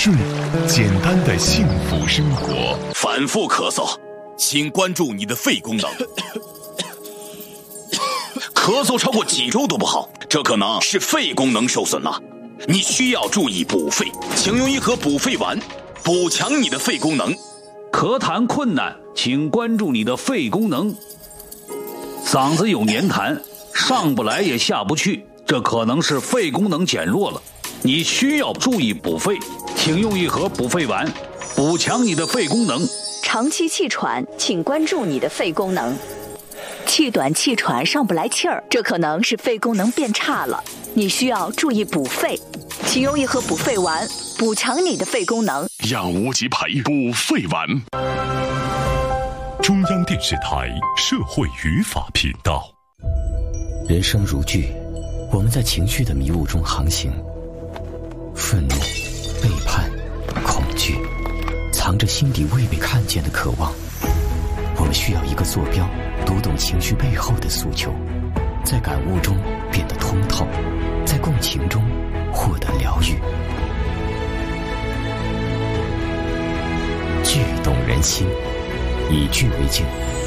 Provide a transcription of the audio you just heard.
顺，简单的幸福生活。 反复咳嗽，请关注你的肺功能。咳嗽超过几周都不好，这可能是肺功能受损了。你需要注意补肺，请用一盒补肺丸，补强你的肺功能。 咳痰困难，请关注你的肺功能。嗓子有黏痰，上不来也下不去，这可能是肺功能减弱了。你需要注意补肺，请用一盒补肺丸，补强你的肺功能。 长期气喘，请关注你的肺功能。气短气喘上不来气儿，这可能是肺功能变差了，你需要注意补肺，请用一盒补肺丸，补强你的肺功能。 药物及培补肺丸。中央电视台社会语法频道。 人生如剧，我们在情绪的迷雾中航行，愤怒、背叛、恐惧，藏着心底未被看见的渴望。我们需要一个坐标，读懂情绪背后的诉求，在感悟中变得通透，在共情中获得疗愈。剧动人心，以剧为镜，